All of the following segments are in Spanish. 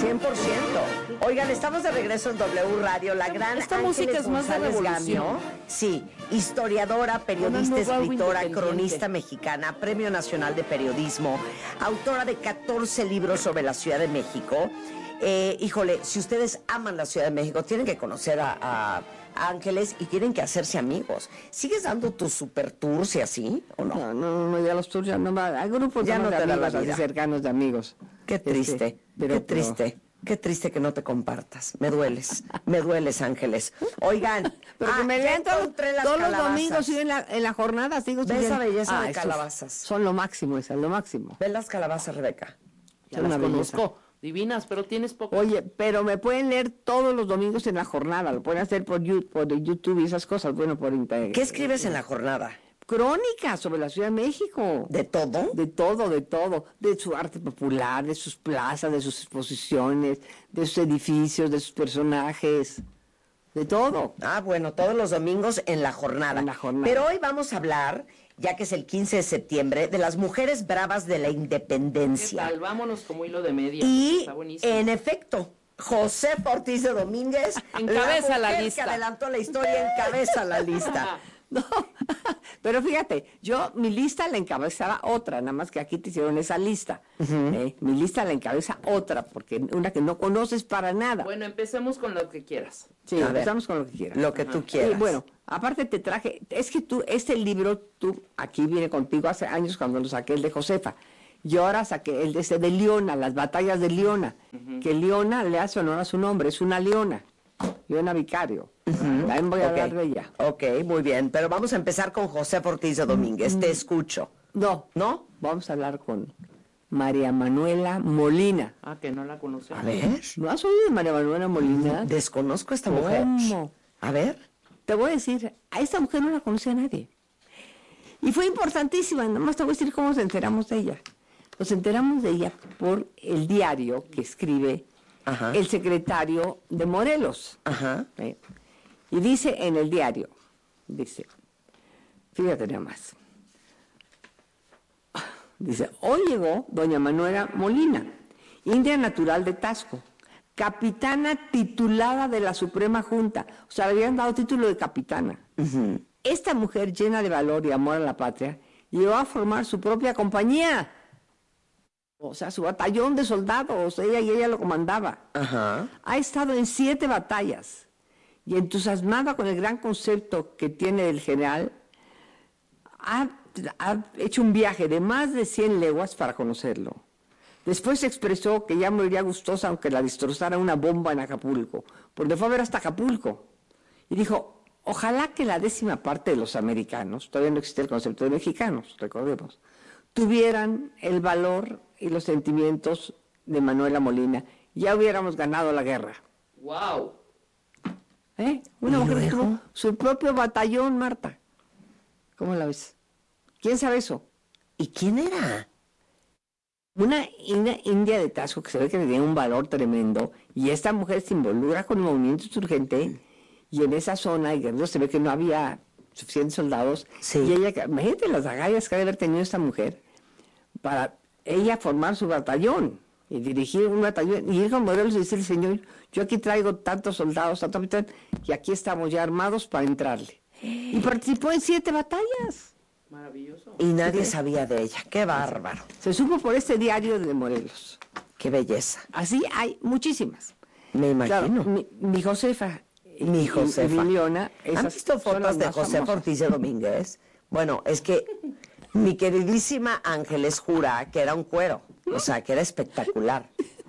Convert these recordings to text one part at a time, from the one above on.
100%. Oigan, estamos de regreso en W Radio. La gran Esta Ángeles música es más de González revolución. Gamio, sí, historiadora, periodista, Una nueva escritora, independiente. cronista mexicana, Premio Nacional de Periodismo, autora de 14 libros sobre la Ciudad de México. Híjole, si ustedes aman la Ciudad de México, tienen que conocer a Ángeles y tienen que hacerse amigos. ¿Sigues dando tus super tours y así, o no? No, ya los tours ya no va. Hay grupos Ya ya no de te da la amigos, así vida. cercanos de amigos. Qué triste, qué triste que no te compartas. Me dueles, Ángeles. Oigan, Pero que me ya lean encontré las todos los calabazas. domingos, sigo en la jornada, sigo Ve esa siguiendo. belleza de esos calabazas. Son lo máximo, esa, lo máximo. Ve las calabazas, Rebeca. Ya Son las una belleza. conozco. Divinas, pero tienes poco. Oye, pero me pueden leer todos los domingos en la jornada, lo pueden hacer por YouTube y esas cosas, bueno, por internet. ¿Qué escribes en la jornada? Crónicas sobre la Ciudad de México. ¿De todo? De todo, de su arte popular, de sus plazas, de sus exposiciones, de sus edificios, de sus personajes, de todo. Ah, bueno, todos los domingos en la jornada. En la jornada. Pero hoy vamos a hablar, ya que es el 15 de septiembre, de las mujeres bravas de la ¿Qué independencia. tal? Vámonos como hilo de media. Y, Está buenísimo. en efecto, José Ortiz de Domínguez Encabeza la mujer lista. que adelantó la historia, encabeza la lista. No, pero fíjate, mi lista la encabezaba otra, nada más que aquí te hicieron esa lista. Mi lista la encabeza otra, porque una que no conoces para nada. Bueno, empecemos con lo que quieras. Sí, A ver, empezamos con lo que quieras. Lo que tú quieras. Bueno, aparte te traje, es que este libro, aquí viene contigo hace años cuando lo saqué, el de Josefa. Y ahora saqué el de Leona, las batallas de Leona, que Leona le hace honor a su nombre, es una leona, Leona Vicario. También voy a hablar de ella. Ok, muy bien. Pero vamos a empezar con José Ortiz de Domínguez. Te escucho. No, vamos a hablar con María Manuela Molina. Ah, que no la conocemos. A ver. ¿No has oído de María Manuela Molina? Desconozco a esta mujer. ¿Cómo? A ver. Te voy a decir, a esta mujer no la conocía nadie. Y fue importantísima, nada más te voy a decir cómo nos enteramos de ella. Nos enteramos de ella por el diario que escribe Ajá. el secretario de Morelos. Ajá. Y dice en el diario, fíjate nada más. Dice, hoy llegó doña Manuela Molina, india natural de Tasco, capitana titulada de la Suprema Junta. O sea, le habían dado título de capitana. Esta mujer llena de valor y amor a la patria llegó a formar su propia compañía. O sea, su batallón de soldados, ella lo comandaba. Ajá. Ha estado en 7 batallas y entusiasmada con el gran concepto que tiene del general, ha hecho un viaje de más de 100 leguas para conocerlo. Después expresó que ya moriría gustosa aunque la destrozara una bomba en Acapulco, porque fue a ver hasta Acapulco. Y dijo, ojalá que la 10ª parte de los americanos, todavía no existe el concepto de mexicanos, recordemos, tuvieran el valor y los sentimientos de Manuela Molina, ya hubiéramos ganado la guerra. ¡Wow! Una mujer que tuvo su propio batallón, Marta. ¿Cómo la ves? ¿Quién sabe eso? ¿Y quién era? Una india de Tasco que se ve que tenía un valor tremendo, y esta mujer se involucra con el movimiento insurgente, y en esa zona, y se ve que no había suficientes soldados, Sí. y ella, imagínate las agallas que ha de haber tenido esta mujer, para ella formar su batallón, y dirigir un batallón, y ir con Morelos y decirle, señor, yo aquí traigo tantos soldados, tanto capitán, y aquí estamos ya armados para entrarle. Y participó en 7 batallas. Maravilloso. Y nadie sabía de ella. ¡Qué bárbaro! Se supo por este diario de Morelos. ¡Qué belleza! Así hay muchísimas. Me imagino. Claro, mi Josefa. Mi Josefa. Y mi Leona. ¿Han esas visto son las fotos de más José famosas. Ortiz de Domínguez? Bueno, es que mi queridísima Ángeles jura que era un cuero. O sea, que era espectacular.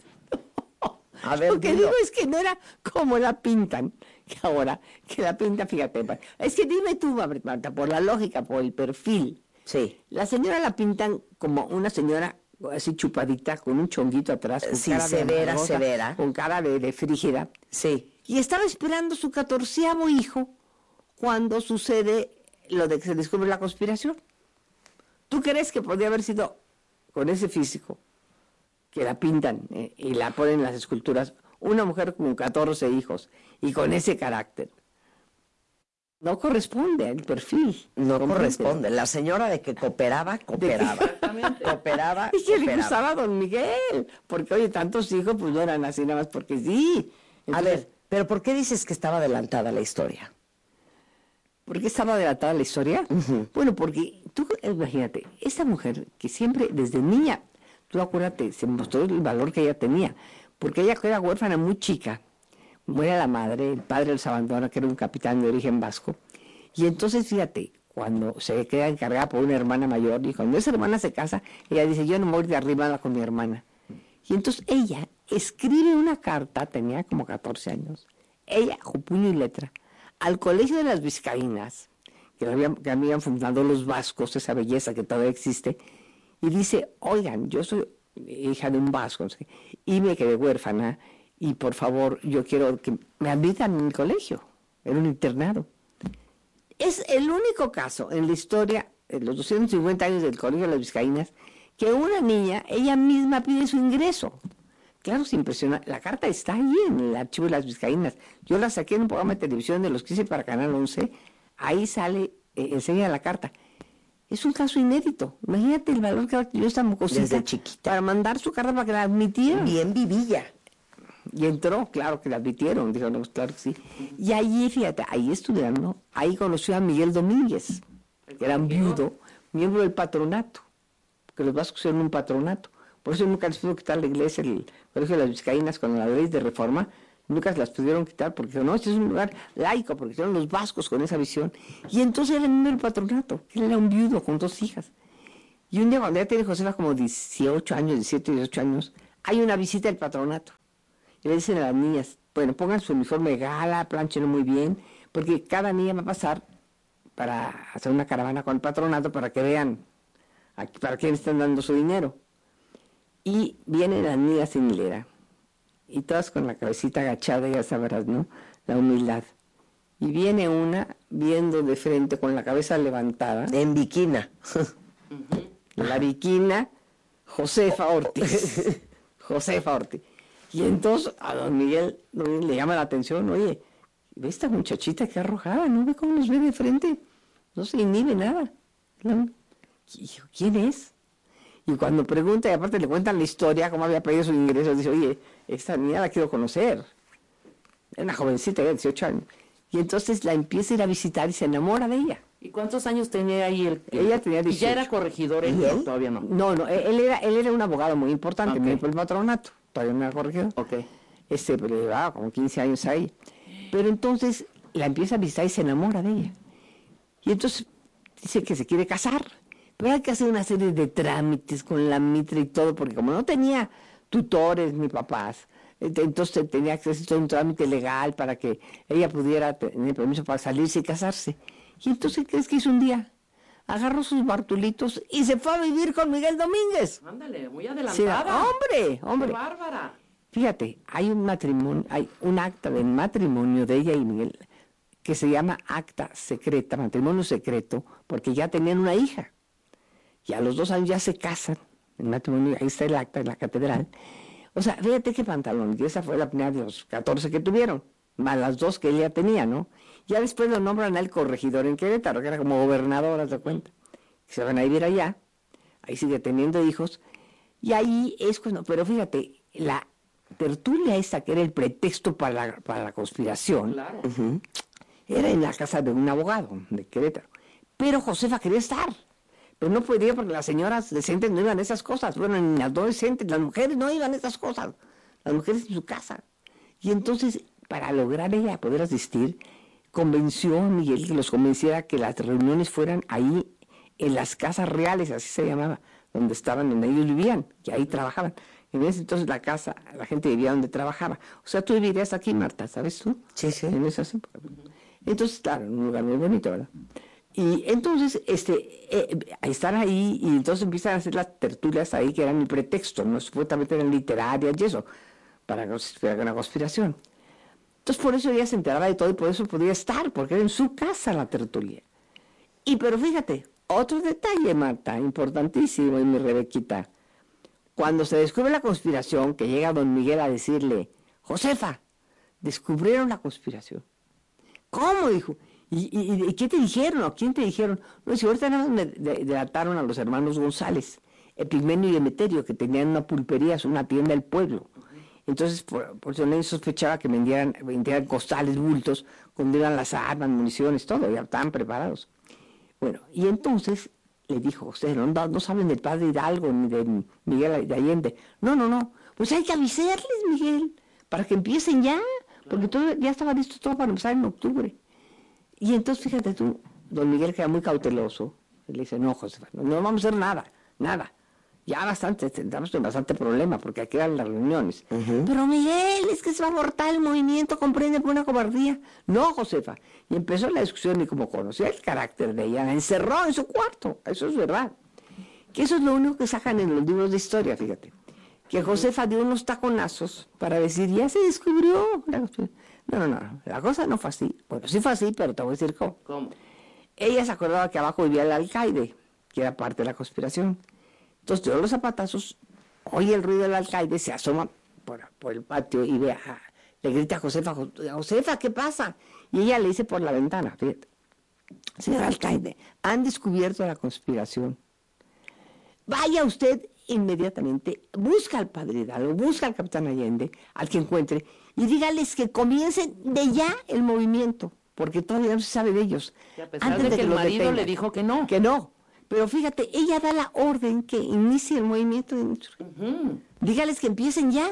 A ver, Lo que dilo. digo es que no era como la pintan, que ahora, que la pintan, fíjate. Es que dime tú, Marta, por la lógica, por el perfil. Sí. La señora la pintan como una señora así chupadita, con un chonguito atrás, con Sí, cara de severa, amargosa, severa. con cara de frígida. Sí. Y estaba esperando su 14º hijo cuando sucede lo de que se descubre la conspiración. ¿Tú crees que podría haber sido con ese físico que la pintan y la ponen en las esculturas, una mujer con 14 hijos y con ese carácter? No corresponde al perfil. No ¿comprendes? corresponde. La señora de que cooperaba. Exactamente. Cooperaba, Y que le cooperaba. gustaba a don Miguel, porque oye, tantos hijos, pues no eran así nada más porque sí. A Entonces, ver, pero ¿por qué dices que estaba adelantada la historia? ¿por qué estaba adelantada la historia? Bueno, porque tú imagínate, esta mujer que siempre desde niña, tú acuérdate, se mostró el valor que ella tenía, porque ella era huérfana muy chica, muere la madre, el padre los abandona, que era un capitán de origen vasco, y entonces fíjate, cuando se queda encargada por una hermana mayor, y cuando esa hermana se casa, ella dice, yo no me voy de arriba con mi hermana. Y entonces ella escribe una carta, tenía como 14 años, ella, con puño y letra, al Colegio de las Vizcaínas, que habían fundado los vascos, esa belleza que todavía existe, y dice, oigan, yo soy hija de un vasco, no sé, y me quedé huérfana, y por favor, yo quiero que me admitan en mi colegio, en un internado. Es el único caso en la historia, en los 250 años del Colegio de las Vizcaínas, que una niña, ella misma pide su ingreso. Claro, se impresiona. La carta está ahí en el archivo de las Vizcaínas. Yo la saqué en un programa de televisión de los que hice para Canal 11. Ahí sale, enseña la carta. Es un caso inédito. Imagínate el valor que dio esta mocosita Desde chiquita. para mandar su carta para que la admitieran. Bien vivilla. Y entró, claro que la admitieron, dijo, no, claro que sí. Y allí, fíjate, ahí estudiando, ahí conoció a Miguel Domínguez, que era un viudo, miembro del patronato, que los vascos eran un patronato. Por eso nunca les pudo quitar la iglesia, el Colegio de las Vizcaínas, con la ley de reforma, nunca se las pudieron quitar, porque no, este es un lugar laico, porque son los vascos con esa visión. Y entonces era miembro del patronato, él era un viudo con 2 hijas. Y un día, cuando ya tiene Josefa como 18 años, 17, 18 años, hay una visita del patronato. Y le dicen a las niñas, bueno, pongan su uniforme de gala, planchenlo muy bien, porque cada niña va a pasar para hacer una caravana con el patronato para que vean para quién están dando su dinero. Y vienen las niñas sin hilera, y todas con la cabecita agachada, ya sabrás, ¿no? La humildad. Y viene una viendo de frente con la cabeza levantada. En Viquina. La Viquina, Josefa Ortiz. Josefa Ortiz. Y entonces a don Miguel le llama la atención, oye, ve esta muchachita que arrojada, ¿no ve cómo nos ve de frente? No se inhibe nada. ¿Quién es? Y cuando pregunta, y aparte le cuentan la historia, cómo había pedido su ingreso, dice, oye, esta niña la quiero conocer. Era una jovencita, de 18 años. Y entonces la empieza a ir a visitar y se enamora de ella. ¿Y cuántos años tenía ahí Ella tenía 18. ¿Y ya era corregidor él? No, todavía no. No, él era un abogado muy importante, Ok. miembro del patronato, todavía no era corregidor. Ok. Pero llevaba como 15 años ahí. Pero entonces la empieza a visitar y se enamora de ella. Y entonces dice que se quiere casar. Pero hay que hacer una serie de trámites con la mitra y todo, porque como no tenía tutores ni papás, entonces tenía que hacer todo un trámite legal para que ella pudiera tener permiso para salirse y casarse. Y entonces, ¿qué crees que hizo un día? Agarró sus bartulitos y se fue a vivir con Miguel Domínguez. Ándale, muy Sí, adelantada. hombre. ¡Qué bárbara! Fíjate, hay un matrimonio, hay un acta de matrimonio de ella y Miguel que se llama acta secreta, matrimonio secreto, porque ya tenían una hija. Y a los 2 años ya se casan, el matrimonio, ahí está el acta en la catedral. O sea, fíjate qué pantalón, y esa fue la primera de los 14 que tuvieron, más las 2 que ella tenía, ¿no? Ya después lo nombran al corregidor en Querétaro, que era como gobernador, haz de cuenta. Se van a vivir allá, ahí sigue teniendo hijos, y ahí es cuando, pero fíjate, la tertulia esta, que era el pretexto para la conspiración, Claro. era en la casa de un abogado de Querétaro. Pero Josefa quería estar. Pero no podía porque las señoras decentes no iban a esas cosas. Bueno, ni las adolescentes, las mujeres no iban a esas cosas. Las mujeres en su casa. Y entonces, para lograr ella poder asistir, convenció a Miguel que los convenciera que las reuniones fueran ahí en las casas reales, así se llamaba, donde ellos vivían, que ahí trabajaban. En ese entonces la gente vivía donde trabajaba. O sea, tú vivirías aquí, Marta, ¿sabes tú? Sí, sí. En esas épocas. Entonces, claro, en un lugar muy bonito, ¿verdad? Y entonces, están ahí, y entonces empiezan a hacer las tertulias ahí, que eran el pretexto, no supuestamente eran literarias y eso, para una conspiración. Entonces, por eso ella se enteraba de todo y por eso podía estar, porque era en su casa la tertulia. Pero fíjate, otro detalle, Marta, importantísimo, y mi Rebequita. Cuando se descubre la conspiración, que llega don Miguel a decirle, Josefa, descubrieron la conspiración. ¿Cómo? Dijo. ¿Y qué te dijeron? ¿O quién te dijeron? No, si ahorita nada más me delataron a los hermanos González, Epigmenio y Emeterio, que tenían una pulpería, una tienda del pueblo. Entonces, por eso nadie sospechaba que vendieran costales, bultos, donde iban las armas, municiones, todo, ya estaban preparados. Bueno, y entonces le dijo, ustedes no saben del padre Hidalgo ni de Miguel de Allende. No, pues hay que avisarles, Miguel, para que empiecen ya, porque todo, ya estaba listo todo para empezar en octubre. Y entonces, fíjate tú, don Miguel queda muy cauteloso, y le dice, no, Josefa, no vamos a hacer nada. Ya estamos en bastante problema, porque aquí eran las reuniones. Pero Miguel, es que se va a abortar el movimiento, comprende por una cobardía. No, Josefa. Y empezó la discusión, y como conocía el carácter de ella, la encerró en su cuarto. Eso es verdad. Que eso es lo único que sacan en los libros de historia, fíjate. Que Josefa dio unos taconazos para decir, ya se descubrió. No, la cosa no fue así. Bueno, sí fue así, pero te voy a decir cómo. ¿Cómo? Ella se acordaba que abajo vivía el alcaide, que era parte de la conspiración. Entonces dio los zapatazos, oye el ruido del alcaide, se asoma por el patio y ve, le grita a Josefa, ¿qué pasa? Y ella le dice por la ventana, fíjate, señor alcaide, han descubierto la conspiración. Vaya usted inmediatamente, busca al padre Hidalgo, busca al capitán Allende, al que encuentre, y dígales que comiencen de ya el movimiento, porque todavía no se sabe de ellos. Y a pesar de que el marido le dijo que no. Que no. Pero fíjate, ella da la orden que inicie el movimiento de insurgencia. Dígales que empiecen ya.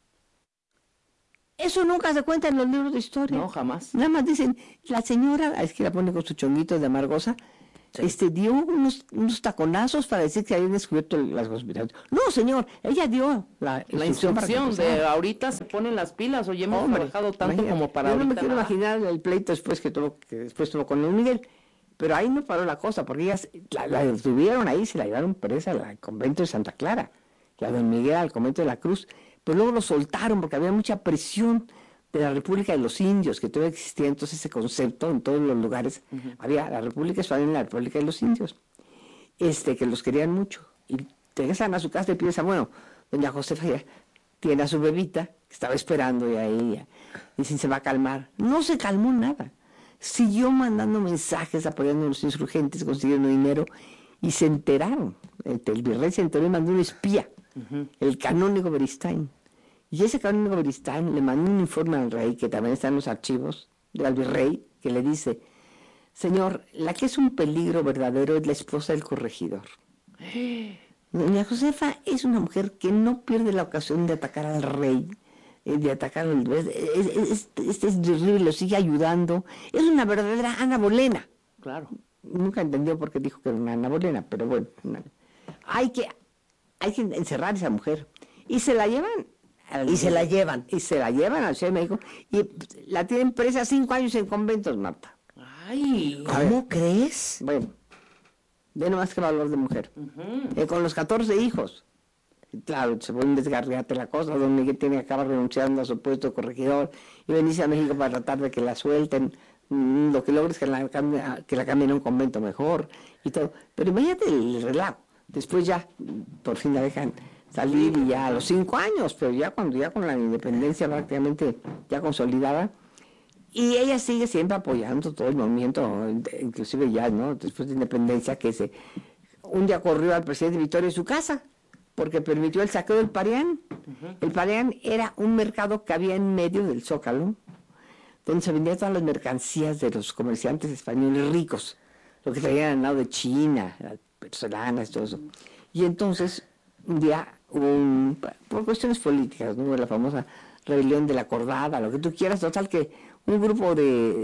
Eso nunca se cuenta en los libros de historia. No, jamás. Nada más dicen, la señora, es que la pone con su chonguito de amargosa, dio unos taconazos para decir que habían descubierto las conspiraciones. No, señor, ella dio la instrucción de ahorita se ponen las pilas, oye, hemos trabajado tanto imagínate, como para yo no me ahorita quiero nada. imaginar el pleito después que después tuvo con Don Miguel. Pero ahí no paró la cosa, porque ellas la detuvieron ahí, se la llevaron presa al convento de Santa Clara, y a Don Miguel al convento de la Cruz, pero luego lo soltaron porque había mucha presión de la República de los Indios, que todavía existía entonces ese concepto en todos los lugares. Había la República Española y la República de los Indios, que los querían mucho. Y regresan a su casa y piensan, bueno, doña Josefa ya tiene a su bebita, que estaba esperando y ahí, dicen, se va a calmar. No se calmó nada. Siguió mandando mensajes apoyando a los insurgentes, consiguiendo dinero, y se enteraron. El virrey se enteró y mandó un espía, el canónigo Beristain. Y ese canónigo Beristain le mandó un informe al rey, que también está en los archivos del virrey, que le dice, señor, la que es un peligro verdadero es la esposa del corregidor. Doña Josefa es una mujer que no pierde la ocasión de atacar al rey, de atacar al es terrible, lo sigue ayudando. Es una verdadera Ana Bolena. Claro. Nunca entendió por qué dijo que era una Ana Bolena, pero bueno, hay que encerrar a esa mujer. Y se la llevan. Y se la llevan a la Ciudad de México y la tienen presa 5 años en conventos, Marta. Ay, ¿cómo crees? Bueno, de no más que valor de mujer. Con los 14 hijos. Claro, se pone un desgarriate la cosa. Don Miguel tiene que acabar renunciando a su puesto de corregidor y venirse a México para tratar de que la suelten. Lo que logra es que la cambien a un convento mejor y todo. Pero imagínate el relajo. Después ya, por fin la dejan salir y ya a los 5 años, pero ya con la independencia prácticamente ya consolidada. Y ella sigue siempre apoyando todo el movimiento, inclusive ya, ¿no? Después de independencia, un día corrió al presidente Victoria de su casa, porque permitió el saqueo del Parián. El Parián era un mercado que había en medio del Zócalo, donde se vendían todas las mercancías de los comerciantes españoles ricos, lo que traían al lado de China, las porcelanas, todo eso. Y entonces, un día, por cuestiones políticas, ¿no? La famosa rebelión de la Cordada, lo que tú quieras, total que un grupo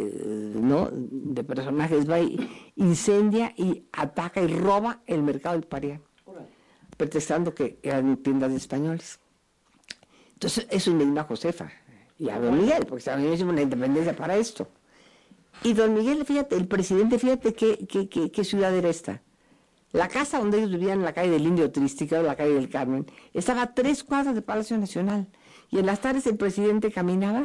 de personajes va y incendia y ataca y roba el mercado del Parián, pretextando que eran tiendas de españoles. Entonces eso indigna a Josefa y a Don Miguel, porque también hicimos una independencia para esto. Y Don Miguel, fíjate, el presidente, fíjate qué ciudad era esta. La casa donde ellos vivían, en la calle del Indio Triste, que era la calle del Carmen, estaba a 3 cuadras del Palacio Nacional. Y en las tardes el presidente caminaba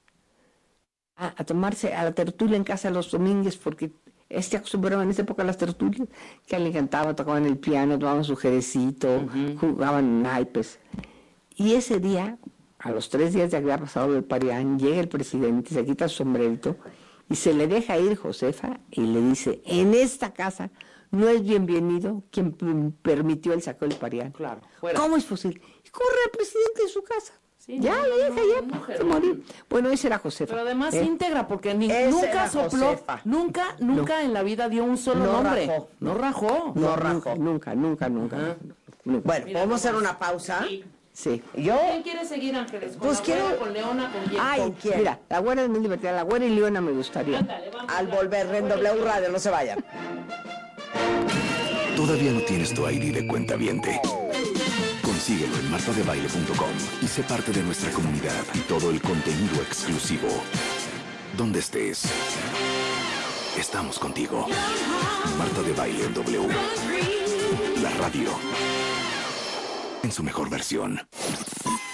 a tomarse a la tertulia en casa de los Domínguez, porque acostumbraban en esa época las tertulias, que a él le encantaba, tocaban el piano, tomaban su jerecito, jugaban naipes. Y ese día, a los 3 días de haber pasado el Parián, llega el presidente, se quita su sombrerito Y se le deja ir Josefa y le dice, en esta casa no es bienvenido quien permitió el saqueo del Parián. Claro, fuera. ¿Cómo es posible? Y corre al presidente de su casa. Sí, Ya, no, la deja, no, ya, mujer. se morir. Bueno, esa era Josefa. Pero además ¿eh? íntegra, porque Esa nunca era sopló, Josefa. nunca en la vida dio un solo No nombre. rajó. No rajó. No rajó. Nunca. Nunca. Bueno, ¿podemos hacer una pausa? Sí. Sí. Yo, ¿Quién quiere seguir, Ángeles? ¿Con Pues la quiero- Güera, con Leona, con quién? Ay, ¿Con quién? mira, la Güera es muy divertida. La Güera y Leona me gustaría. Ándale, vamos al a- volver en W Radio, no se vayan. ¿Todavía no tienes tu ID de cuentaviente? Consíguelo en martadebaile.com y sé parte de nuestra comunidad y todo el contenido exclusivo. Donde estés, estamos contigo. Marta de Baile en W. La radio en su mejor versión.